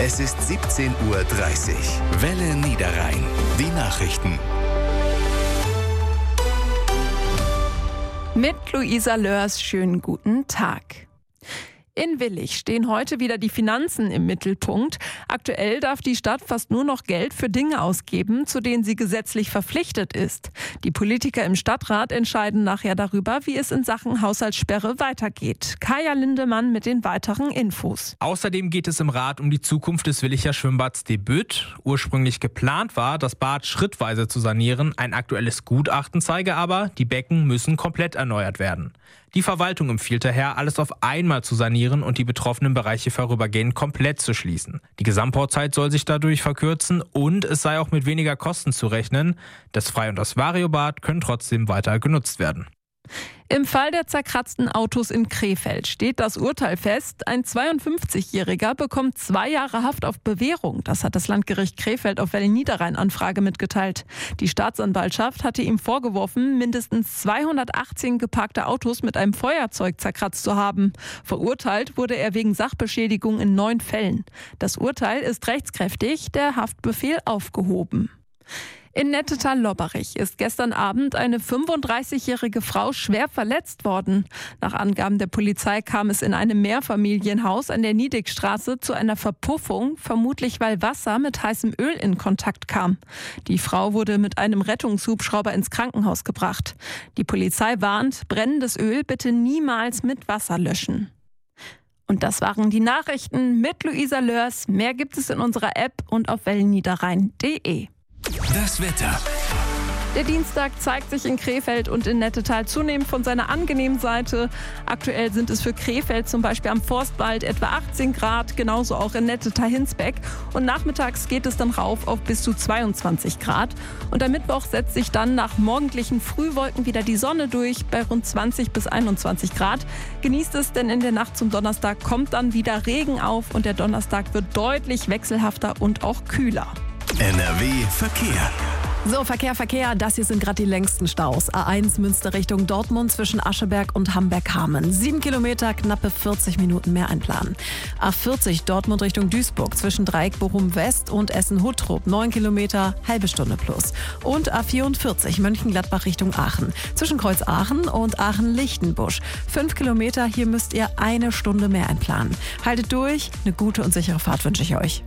Es ist 17:30 Uhr. Welle Niederrhein. Die Nachrichten. Mit Luisa Lörs, schönen guten Tag. In Willich stehen heute wieder die Finanzen im Mittelpunkt. Aktuell darf die Stadt fast nur noch Geld für Dinge ausgeben, zu denen sie gesetzlich verpflichtet ist. Die Politiker im Stadtrat entscheiden nachher darüber, wie es in Sachen Haushaltssperre weitergeht. Kaya Lindemann mit den weiteren Infos. Außerdem geht es im Rat um die Zukunft des Willicher Schwimmbads Debüt. Ursprünglich geplant war, das Bad schrittweise zu sanieren. Ein aktuelles Gutachten zeige aber, die Becken müssen komplett erneuert werden. Die Verwaltung empfiehlt daher, alles auf einmal zu sanieren und die betroffenen Bereiche vorübergehend komplett zu schließen. Die Gesamtbauzeit soll sich dadurch verkürzen und es sei auch mit weniger Kosten zu rechnen. Das Frei- und das Variobad können trotzdem weiter genutzt werden. Im Fall der zerkratzten Autos in Krefeld steht das Urteil fest. Ein 52-Jähriger bekommt 2 Jahre Haft auf Bewährung. Das hat das Landgericht Krefeld auf Welle Niederrhein Anfrage mitgeteilt. Die Staatsanwaltschaft hatte ihm vorgeworfen, mindestens 218 geparkte Autos mit einem Feuerzeug zerkratzt zu haben. Verurteilt wurde er wegen Sachbeschädigung in 9 Fällen. Das Urteil ist rechtskräftig, der Haftbefehl aufgehoben. In Nettetal-Lobberich ist gestern Abend eine 35-jährige Frau schwer verletzt worden. Nach Angaben der Polizei kam es in einem Mehrfamilienhaus an der Niedigstraße zu einer Verpuffung, vermutlich weil Wasser mit heißem Öl in Kontakt kam. Die Frau wurde mit einem Rettungshubschrauber ins Krankenhaus gebracht. Die Polizei warnt, brennendes Öl bitte niemals mit Wasser löschen. Und das waren die Nachrichten mit Luisa Lörs. Mehr gibt es in unserer App und auf wellenniederrhein.de. Das Wetter. Der Dienstag zeigt sich in Krefeld und in Nettetal zunehmend von seiner angenehmen Seite. Aktuell sind es für Krefeld zum Beispiel am Forstwald etwa 18 Grad, genauso auch in Nettetal-Hinsbeck. Und nachmittags geht es dann rauf auf bis zu 22 Grad. Und am Mittwoch setzt sich dann nach morgendlichen Frühwolken wieder die Sonne durch bei rund 20 bis 21 Grad. Genießt es, denn in der Nacht zum Donnerstag kommt dann wieder Regen auf und der Donnerstag wird deutlich wechselhafter und auch kühler. NRW Verkehr. So, Verkehr. Das hier sind gerade die längsten Staus. A1 Münster Richtung Dortmund zwischen Ascheberg und Hamberg-Hameln. 7 Kilometer, knappe 40 Minuten mehr einplanen. A40 Dortmund Richtung Duisburg zwischen Dreieck Bochum West und Essen-Huttrup. 9 Kilometer, halbe Stunde plus. Und A44 Mönchengladbach Richtung Aachen. Zwischen Kreuz Aachen und Aachen-Lichtenbusch. 5 Kilometer, hier müsst ihr 1 Stunde mehr einplanen. Haltet durch, eine gute und sichere Fahrt wünsche ich euch.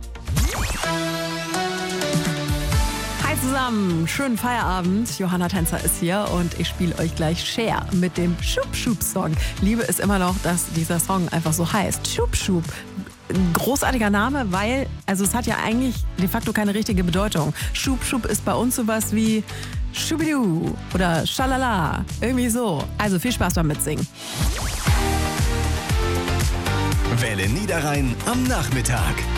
Zusammen, schönen Feierabend. Johanna Tänzer ist hier und ich spiele euch gleich Cher mit dem Schub-Schub-Song. Liebe ist immer noch, dass dieser Song einfach so heißt. Schub-Schub. Großartiger Name, weil, es hat ja eigentlich de facto keine richtige Bedeutung. Schub-Schub ist bei uns sowas wie Schubidu oder Schalala. Irgendwie so. Also viel Spaß beim Mitsingen. Welle Niederrhein am Nachmittag.